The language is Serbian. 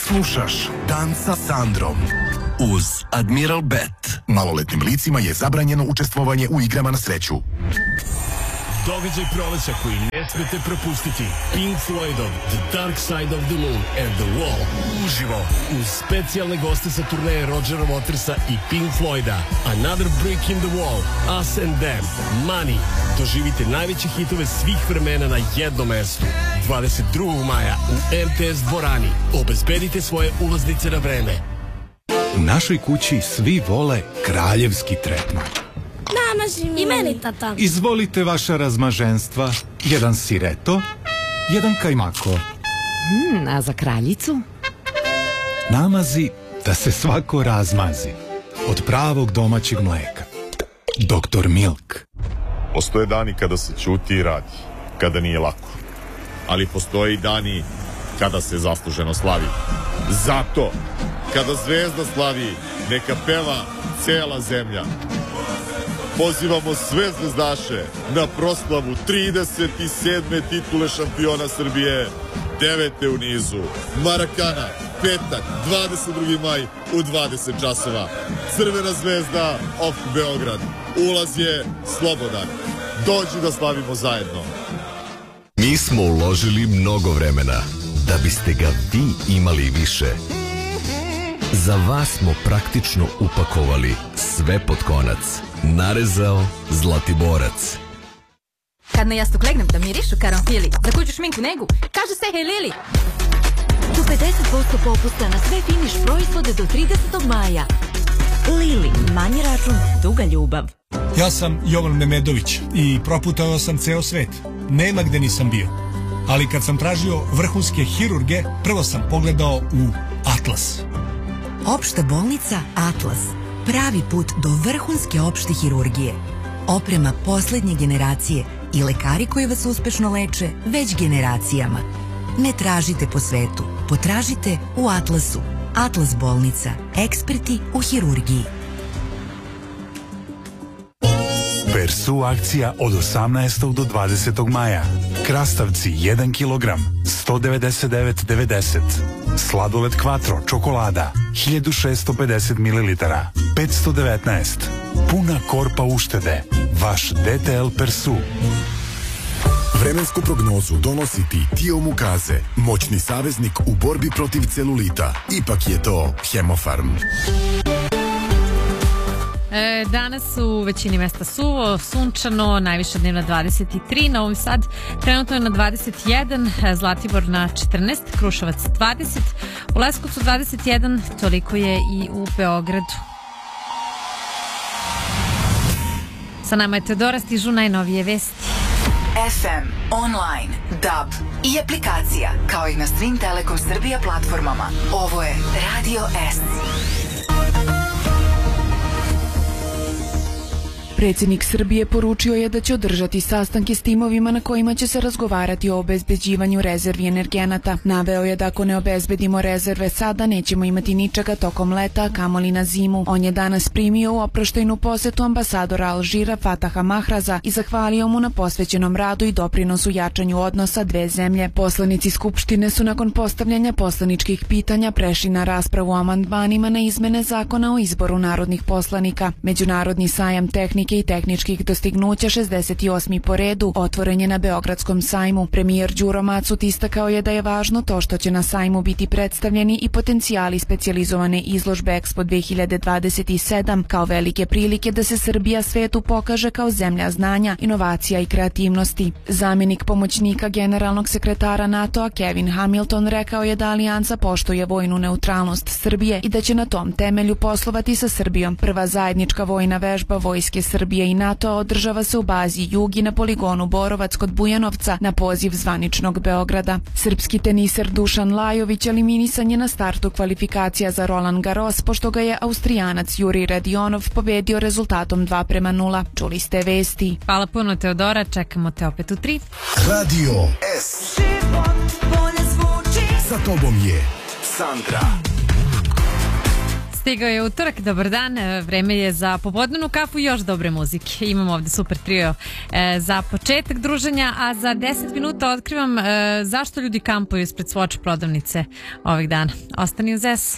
Slušaš Dan sa Sandrom uz Admiral Bet. Maloletnim licima je zabranjeno učestvovanje u igrama na sreću. Događaj proleća koji ne smete propustiti. Pink Floydov The Dark Side of the Moon and the Wall. Uživo uz specijalne goste sa turneje Rodgera Watersa i Pink Floyda. Another Brick in the Wall, Us and Them, Money. Doživite najveće hitove svih vremena na jednom mestu. 22. maja u MTS dvorani. Obezbedite svoje ulaznice na vreme. U našoj kući svi vole kraljevski tretman. Namaži mi. I meni, tata. Izvolite vaša razmaženstva. Jedan sireto, jedan kajmako. A za kraljicu? Namazi da se svako razmazi. Od pravog domaćeg mleka. Dr. Milk. Postoje dani kada se ćuti i radi, kada nije lako. Ali postoje i dani kada se zasluženo slavi. Zato, kada zvezda slavi, neka peva cela zemlja. Pozivamo sve zvezdaše na proslavu 37. titule šampiona Srbije, 9. u nizu. Marakana, petak, 22. maj u 20 časova. Crvena zvezda, OFK Beograd. Ulaz je slobodan. Dođi da slavimo zajedno. Mi smo uložili mnogo vremena da biste ga vi imali više. Za vas smo praktično upakovali sve pod konac. Narezao Zlatiborac. Kad na jastuk legnem da mirišu karanfili, za kuću šminku negu, kaže se hej Lili. Do 50% popusta na sve Finiš proizvode do 30. maja. Lili, manji račun, duga ljubav. Ja sam Jovan Memedović i proputao sam ceo svet. Nema gde nisam bio. Ali kad sam tražio vrhunske hirurge, prvo sam pogledao u Atlas. Opšta bolnica Atlas. Pravi put do vrhunske opšte hirurgije. Oprema poslednje generacije i lekari koji vas uspešno leče već generacijama. Ne tražite po svetu, potražite u Atlasu. Atlas bolnica. Eksperti u hirurgiji. Persu akcija od 18. do 20. maja. Krastavci 1 kg, 199,90. Sladoled Quattro, čokolada, 1650 ml, 519. Puna korpa uštede. Vaš DTL Persu. Vremensku prognozu donosi ti Tio Mukaze, moćni saveznik u borbi protiv celulita. Ipak je to Hemofarm. Danas u većini mesta suvo, sunčano, najviša dnevna 23, Novi Sad trenutno je na 21, Zlatibor na 14, Kruševac 20, u Leskovcu 21, toliko je i u Beogradu. Sa nama je Teodora, stižu najnovije vesti. FM, online, DAB i aplikacija, kao i na svim Telekom Srbija platformama. Ovo je Radio S. Predsjednik Srbije poručio je da će održati sastanke s timovima na kojima će se razgovarati o obezbeđivanju rezervi energenata. Naveo je da ako ne obezbedimo rezerve sada, nećemo imati ničega tokom leta, kamoli na zimu. On je danas primio u oproštajnu posetu ambasadora Alžira Fataha Mahraza i zahvalio mu na posvećenom radu i doprinosu jačanju odnosa dve zemlje. Poslanici Skupštine su nakon postavljanja poslaničkih pitanja prešli na raspravu o amandmanima na izmene zakona o izboru narodnih poslanika. Međunarodni sajam tehnike i tehničkih dostignuća 68. po redu otvoren je na Beogradskom sajmu. Premijer Đuro Macut istakao je da je važno to što će na sajmu biti predstavljeni i potencijali specijalizovane izložbe Expo 2027 kao velike prilike da se Srbija svetu pokaže kao zemlja znanja, inovacija i kreativnosti. Zamjenik pomoćnika generalnog sekretara NATO-a Kevin Hamilton rekao je da alijansa poštuje vojnu neutralnost Srbije i da će na tom temelju poslovati sa Srbijom. Prva zajednička vojna vežba vojske Srbije i NATO održava se u bazi Jugi na poligonu Borovac kod Bujanovca na poziv zvaničnog Beograda. Srpski teniser Dušan Lajović eliminisan je na startu kvalifikacija za Roland Garros pošto ga je Austrijanac Juri Radionov pobedio rezultatom 2:0. Čuli ste vesti. Hvala puno Teodora, čekamo te opet u 3. Radio S. Sa tobom je Sandra. Stigao je utorak, dobar dan, vreme je za popodnevnu kafu i još dobre muzike. Imamo ovde super trio za početak druženja, a za 10 minuta otkrivam zašto ljudi kampuju ispred Swatch prodavnice ovih dana. Ostani uz S.